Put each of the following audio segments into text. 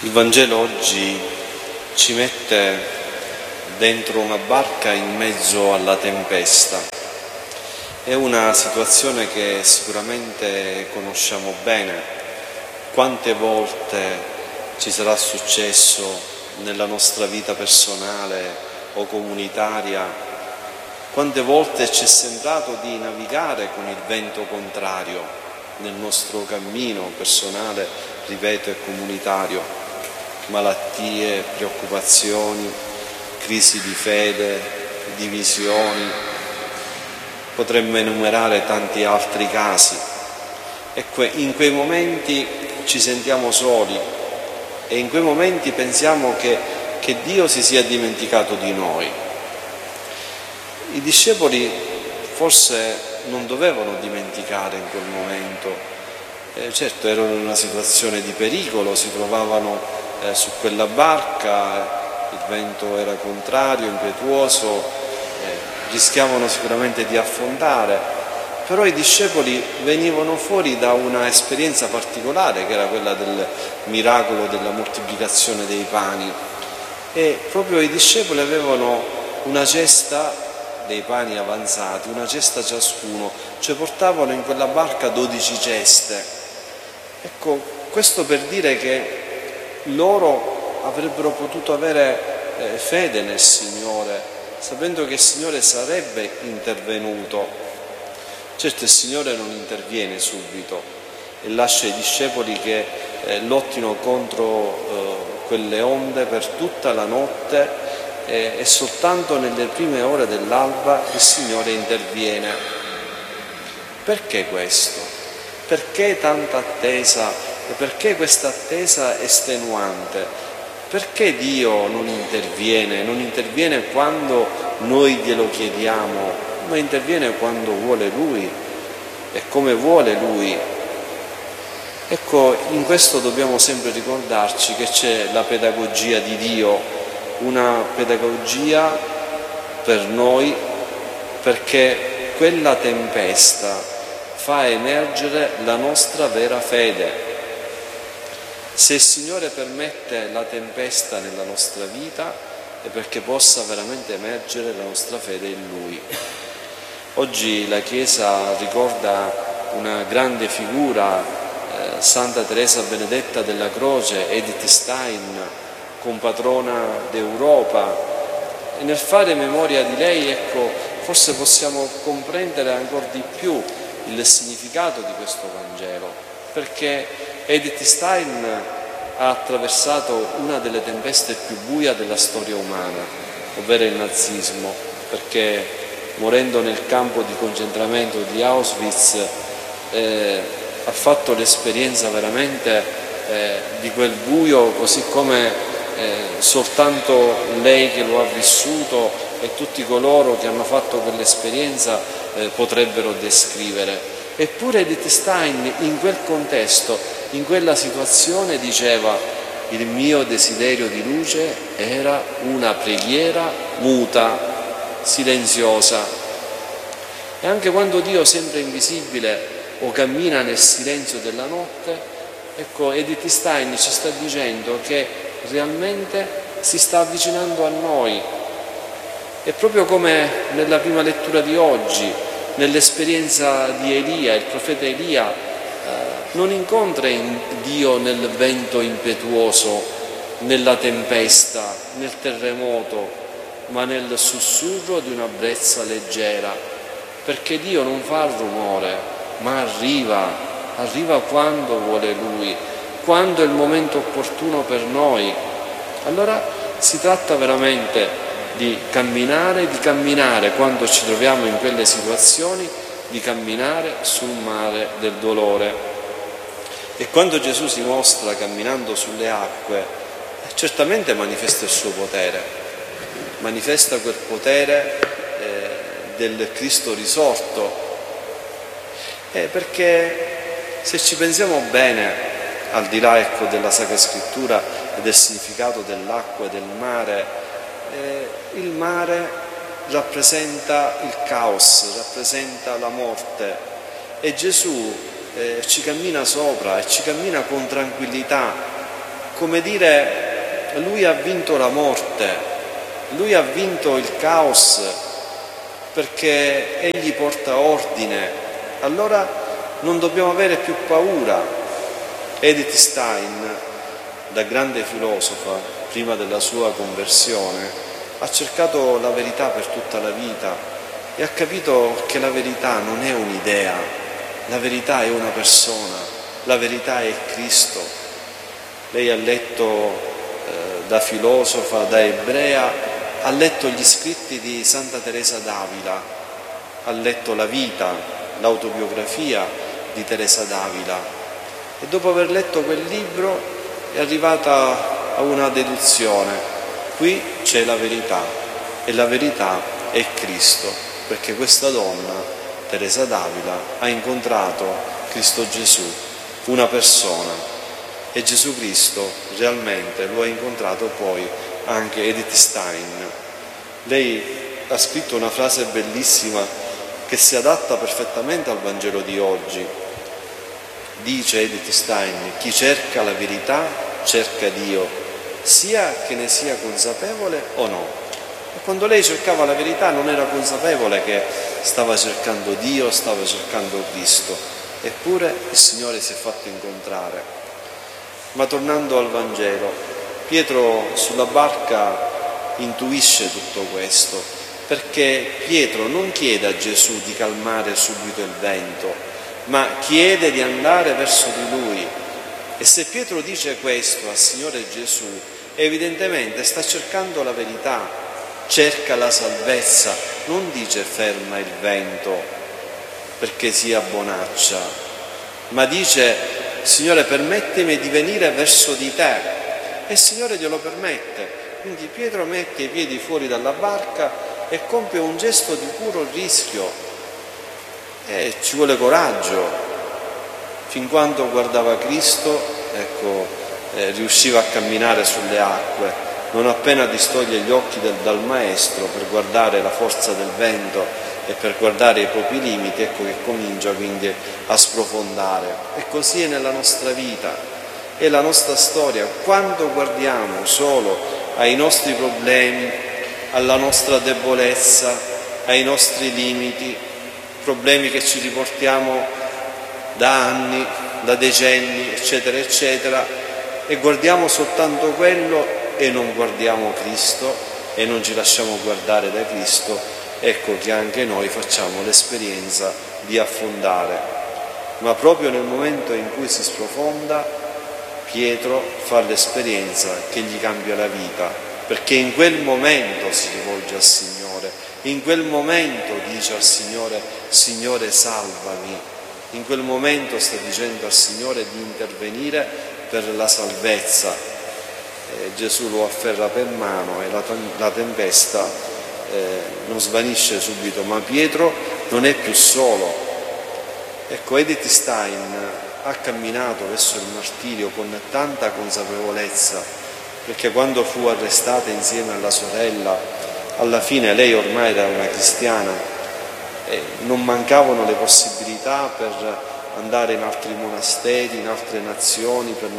Il Vangelo oggi ci mette dentro una barca in mezzo alla tempesta. È una situazione che sicuramente conosciamo bene. Quante volte ci sarà successo nella nostra vita personale o comunitaria? Quante volte ci è sembrato di navigare con il vento contrario nel nostro cammino personale, ripeto, e comunitario? Malattie, preoccupazioni, crisi di fede, divisioni. Potremmo enumerare tanti altri casi. E in quei momenti ci sentiamo soli e in quei momenti pensiamo che Dio si sia dimenticato di noi. I discepoli forse non dovevano dimenticare in quel momento. Certo, erano in una situazione di pericolo, si trovavano su quella barca, il vento era contrario, impetuoso, rischiavano sicuramente di affondare, però i discepoli venivano fuori da una esperienza particolare che era quella del miracolo della moltiplicazione dei pani, e proprio i discepoli avevano una cesta dei pani avanzati, una cesta ciascuno, cioè portavano in quella barca 12 ceste. Ecco, questo per dire che loro avrebbero potuto avere fede nel Signore, sapendo che il Signore sarebbe intervenuto. Certo, il Signore non interviene subito e lascia i discepoli che lottino contro quelle onde per tutta la notte, e soltanto nelle prime ore dell'alba il Signore interviene. Perché questo? Perché tanta attesa? E perché questa attesa estenuante? Perché Dio non interviene? Non interviene quando noi glielo chiediamo, ma interviene quando vuole Lui e come vuole Lui. Ecco, in questo dobbiamo sempre ricordarci che c'è la pedagogia di Dio, una pedagogia per noi, perché quella tempesta fa emergere la nostra vera fede. Se il Signore permette la tempesta nella nostra vita è perché possa veramente emergere la nostra fede in Lui. Oggi la Chiesa ricorda una grande figura, Santa Teresa Benedetta della Croce, Edith Stein, compatrona d'Europa, e nel fare memoria di lei, ecco, forse possiamo comprendere ancora di più il significato di questo Vangelo, perché Edith Stein ha attraversato una delle tempeste più buie della storia umana, ovvero il nazismo, perché morendo nel campo di concentramento di Auschwitz ha fatto l'esperienza veramente di quel buio, così come soltanto lei che lo ha vissuto e tutti coloro che hanno fatto quell'esperienza potrebbero descrivere. Eppure Edith Stein in quel contesto, in quella situazione, diceva: il mio desiderio di luce era una preghiera muta, silenziosa. E anche quando Dio sembra invisibile o cammina nel silenzio della notte, ecco, Edith Stein ci sta dicendo che realmente si sta avvicinando a noi. E proprio come nella prima lettura di oggi, nell'esperienza di Elia, il profeta Elia non incontra Dio nel vento impetuoso, nella tempesta, nel terremoto, ma nel sussurro di una brezza leggera, perché Dio non fa rumore, ma arriva quando vuole Lui, quando è il momento opportuno per noi. Allora si tratta veramente di camminare quando ci troviamo in quelle situazioni, di camminare sul mare del dolore. E quando Gesù si mostra camminando sulle acque, certamente manifesta il suo potere, manifesta quel potere del Cristo risorto, perché se ci pensiamo bene, al di là, ecco, della Sacra Scrittura e del significato dell'acqua e del mare, il mare rappresenta il caos, rappresenta la morte, e Gesù ci cammina sopra e ci cammina con tranquillità, come dire, lui ha vinto la morte, lui ha vinto il caos perché egli porta ordine. Allora non dobbiamo avere più paura. Edith Stein, da grande filosofa, prima della sua conversione, ha cercato la verità per tutta la vita e ha capito che la verità non è un'idea, la verità è una persona, la verità è Cristo. Lei ha letto da filosofa, da ebrea, ha letto gli scritti di Santa Teresa d'Avila, ha letto la vita, l'autobiografia di Teresa d'Avila e dopo aver letto quel libro è arrivata a una deduzione: qui c'è la verità e la verità è Cristo, perché questa donna, Teresa d'Avila, ha incontrato Cristo Gesù, una persona, e Gesù Cristo realmente lo ha incontrato poi anche Edith Stein. Lei ha scritto una frase bellissima che si adatta perfettamente al Vangelo di oggi. Dice Edith Stein: chi cerca la verità cerca Dio, sia che ne sia consapevole o no. E quando lei cercava la verità non era consapevole che stava cercando Dio, stava cercando Cristo, eppure il Signore si è fatto incontrare. Ma tornando al Vangelo, Pietro sulla barca intuisce tutto questo, perché Pietro non chiede a Gesù di calmare subito il vento, ma chiede di andare verso di lui. E se Pietro dice questo al Signore Gesù, evidentemente sta cercando la verità, cerca la salvezza, non dice ferma il vento perché sia bonaccia, ma dice: Signore, permettimi di venire verso di te. E il Signore glielo permette. Quindi Pietro mette i piedi fuori dalla barca e compie un gesto di puro rischio. E ci vuole coraggio. Fin quando guardava Cristo, riusciva a camminare sulle acque. Non appena distoglie gli occhi dal Maestro per guardare la forza del vento e per guardare i propri limiti, ecco che comincia quindi a sprofondare. E così è nella nostra vita, è la nostra storia. Quando guardiamo solo ai nostri problemi, alla nostra debolezza, ai nostri limiti, problemi che ci riportiamo da anni, da decenni, eccetera, eccetera, e guardiamo soltanto quello e non guardiamo Cristo e non ci lasciamo guardare da Cristo, ecco che anche noi facciamo l'esperienza di affondare. Ma proprio nel momento in cui si sprofonda, Pietro fa l'esperienza che gli cambia la vita, perché in quel momento si rivolge al Signore, in quel momento dice al Signore: Signore, salvami. In quel momento sta dicendo al Signore di intervenire per la salvezza. Gesù lo afferra per mano e la tempesta non svanisce subito, ma Pietro non è più solo. Ecco, Edith Stein ha camminato verso il martirio con tanta consapevolezza, perché quando fu arrestata insieme alla sorella, alla fine lei ormai era una cristiana, non mancavano le possibilità per andare in altri monasteri, in altre nazioni, per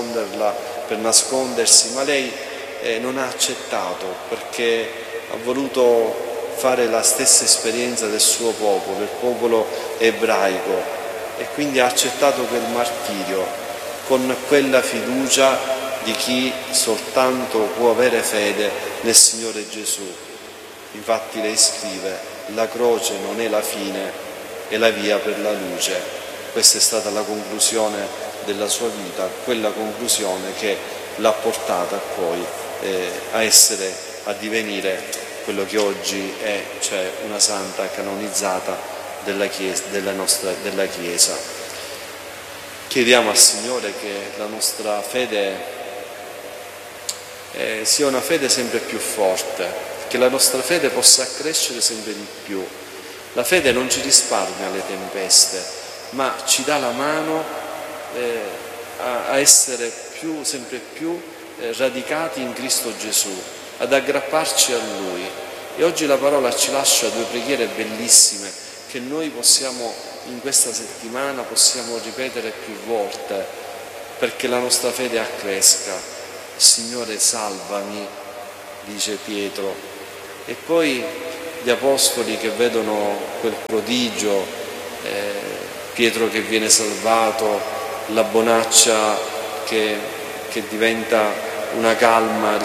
nascondersi, ma lei non ha accettato, perché ha voluto fare la stessa esperienza del suo popolo, il popolo ebraico, e quindi ha accettato quel martirio con quella fiducia di chi soltanto può avere fede nel Signore Gesù. Infatti lei scrive: la croce non è la fine, è la via per la luce. Questa è stata la conclusione della sua vita, quella conclusione che l'ha portata poi a divenire quello che oggi è, cioè una santa canonizzata della Chiesa. Chiediamo al Signore che la nostra fede sia una fede sempre più forte, che la nostra fede possa crescere sempre di più. La fede non ci risparmia alle tempeste, ma ci dà la mano a essere sempre più radicati in Cristo Gesù, ad aggrapparci a Lui. E oggi la parola ci lascia due preghiere bellissime che noi possiamo in questa settimana ripetere più volte. perché la nostra fede accresca. Signore, salvami, dice Pietro. E poi gli apostoli che vedono quel prodigio, Pietro che viene salvato, la bonaccia che diventa una calma